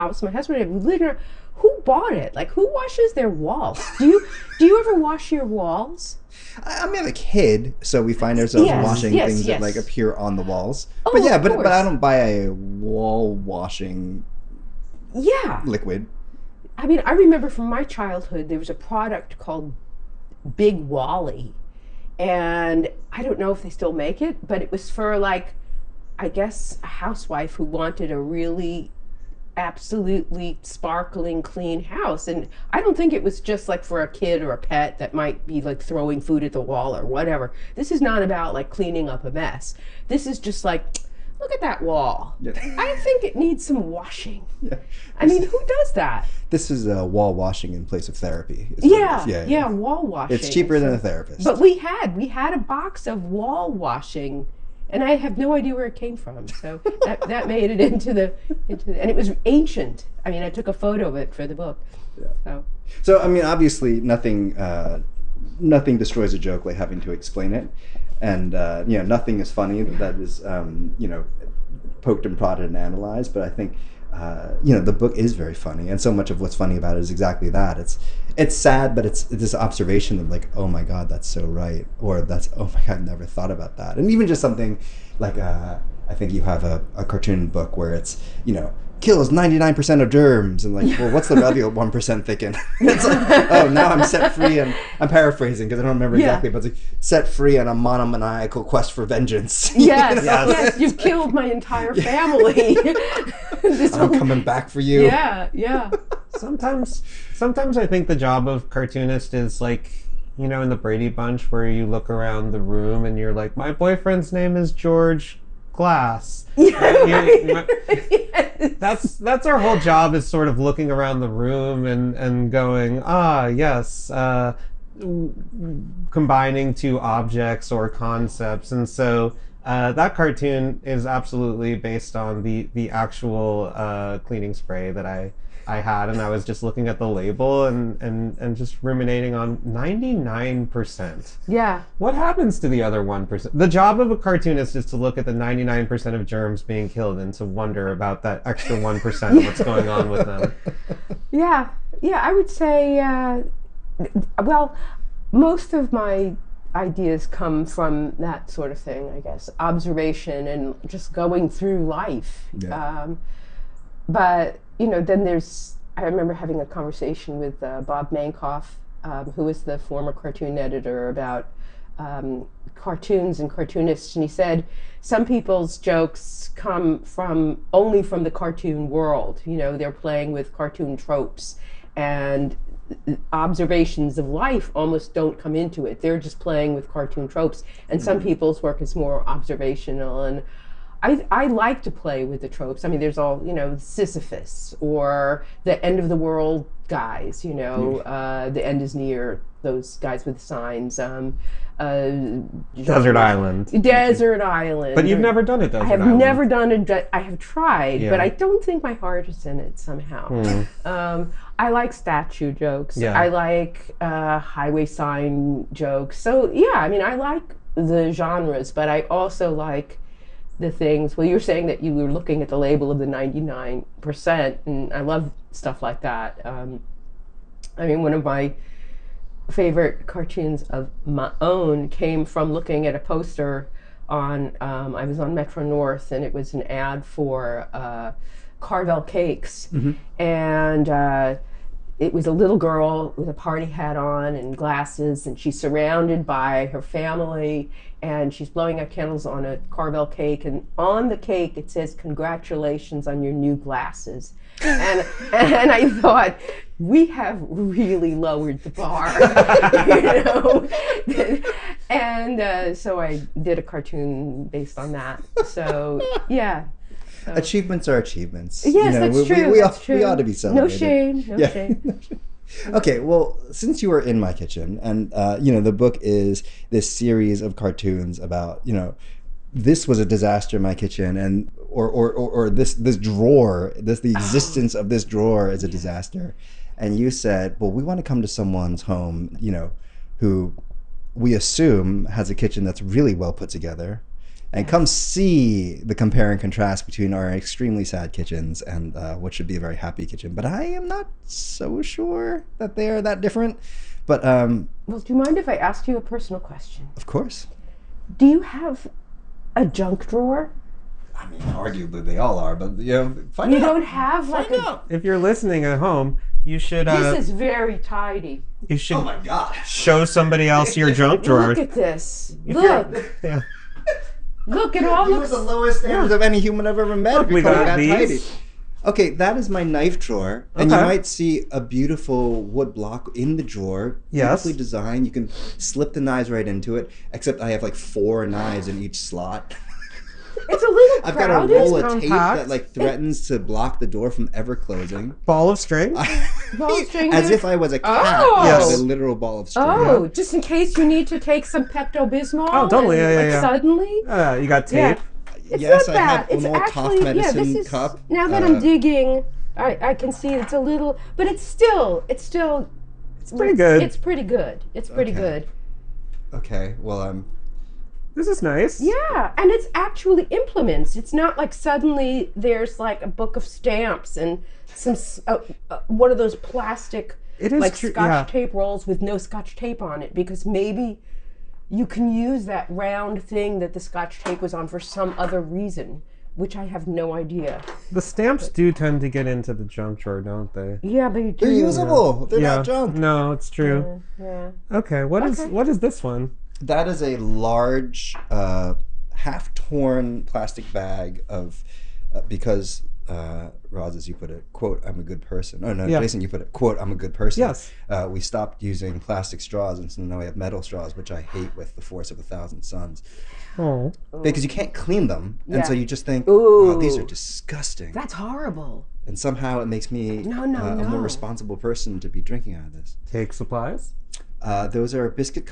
house. My husband and I, we lived in our, who bought it? Like, who washes their walls? Do you ever wash your walls? I mean, I'm a kid, so we find ourselves Yes, washing yes, things that yes. like appear on the walls. Oh, But yeah, of but I course. don't buy a wall washing Yeah. liquid. I mean, I remember from my childhood, there was a product called Big Wally. And I don't know if they still make it, but it was for like, I guess, a housewife who wanted a really absolutely sparkling clean house. And I don't think it was just like for a kid or a pet that might be like throwing food at the wall or whatever. This is not about like cleaning up a mess. This is just like, look at that wall. Yeah. I think it needs some washing. Yeah. I mean, who does that? This is wall washing in place of therapy. Is what it Yeah, is. yeah, wall washing. It's cheaper than a therapist. But we had a box of wall washing, and I have no idea where it came from. So that made it and it was ancient. I mean, I took a photo of it for the book. Yeah. So So I mean, obviously, nothing destroys a joke like having to explain it, and nothing is funny that is poked and prodded and analyzed. But I think the book is very funny, and so much of what's funny about it is exactly that. It's sad, but it's this observation of like, oh my God, that's so right, or that's, oh my God, I never thought about that. And even just something like I think you have a cartoon book where it's kills 99% of germs, and like, well, what's the other 1% thinking? It's like, oh, now I'm set free, and I'm paraphrasing because I don't remember exactly, but it's like set free on a monomaniacal quest for vengeance. yes, yes, you've killed my entire family. I'm coming back for you. Yeah, yeah. Sometimes I think the job of cartoonist is like, in the Brady Bunch where you look around the room and you're like, my boyfriend's name is George Glass. That's our whole job, is sort of looking around the room and going, yes, combining two objects or concepts. And so that cartoon is absolutely based on the actual cleaning spray that I had, and I was just looking at the label and just ruminating on 99%. Yeah. What happens to the other 1%? The job of a cartoonist is to look at the 99% of germs being killed and to wonder about that extra 1% of what's going on with them. Yeah, yeah, I would say, well, most of my ideas come from that sort of thing, I guess, observation and just going through life. Yeah. But, then I remember having a conversation with Bob Mankoff, who was the former cartoon editor, about cartoons and cartoonists, and he said some people's jokes come only from the cartoon world. They're playing with cartoon tropes, and observations of life almost don't come into it. They're just playing with cartoon tropes, and some people's work is more observational. And I like to play with the tropes. I mean, there's all, Sisyphus or the end of the world guys, the end is near, those guys with signs. Desert Island. Desert Island. But you've never done it, Desert I have Island. never done it. I have tried, Yeah. but I don't think my heart is in it somehow. I like statue jokes. Yeah. I like highway sign jokes. So, yeah, I mean, I like the genres, but I also like the things. Well, you're saying that you were looking at the label of the 99%, and I love stuff like that. I mean, one of my favorite cartoons of my own came from looking at a poster on, I was on Metro North, and it was an ad for Carvel Cakes. And it was a little girl with a party hat on and glasses, and she's surrounded by her family, and she's blowing out candles on a Carvel cake, and on the cake it says, "Congratulations on your new glasses." And I thought, we have really lowered the bar, and so I did a cartoon based on that. So yeah. So. Achievements are achievements. Yes, that's true. We That's true. ought to be celebrated. No shame. No shame. Okay, well, since you were in my kitchen, and the book is this series of cartoons about, this was a disaster in my kitchen, and or this drawer, the existence of this drawer is a disaster, and you said, well, we want to come to someone's home, who we assume has a kitchen that's really well put together, and come see the compare and contrast between our extremely sad kitchens and what should be a very happy kitchen. But I am not so sure that they are that different. But Well, do you mind if I ask you a personal question? of course, Do you have a junk drawer? I mean, arguably they all are. But find You out. don't have like Find a. out. If you're listening at home, you should This is very tidy. you should Oh my gosh. show somebody else your junk drawer. Look at this. If Look. you're- yeah. Look, it all You looks. are the lowest standards of any human I've ever met. Look, if you're we calling got that these. tidy. Okay, that is my knife drawer, and you Okay. might see a beautiful wood block in the drawer, Yes. beautifully designed. You can slip the knives right into it, except I have like 4 knives in each slot. It's a little I've got a crowded. roll of tape compact. that like threatens to block the door from ever closing. Ball of string. Ball of string As there? if I was a cat. Oh. Yes. Yes. A literal ball of string. Oh, just in case you need to take some Pepto Bismol. Oh, totally, yeah, yeah, yeah. Suddenly. You got tape. It's Yes, not I bad. have It's an old cough actually medicine this is cup. now that I'm digging. I can see it's a little, but it's still It's pretty good. It's pretty good. It's pretty Okay. good. Okay, well, This is nice. Yeah, and it's actually implements. It's not like suddenly there's like a book of stamps and some one of those plastic It is like true. Scotch Yeah. tape rolls with no Scotch tape on it, because maybe you can use that round thing that the Scotch tape was on for some other reason, which I have no idea. The stamps do tend to get into the junk drawer, don't they? Yeah, they do. they're usable. They're not junk. No, it's true. Yeah. Okay, what is this one? That is a large, half-torn plastic bag of, because, Roz, as you put it, quote, I'm a good person. Oh, no, Yeah. Jason, you put it, quote, I'm a good person. Yes. We stopped using plastic straws, and so now we have metal straws, which I hate with the force of 1,000 suns. Oh. Because you can't clean them, and so Yeah. you just think, Ooh. oh, these are disgusting. That's horrible. And somehow it makes me No, a no. more responsible person to be drinking out of this. Cake supplies. Those are biscuit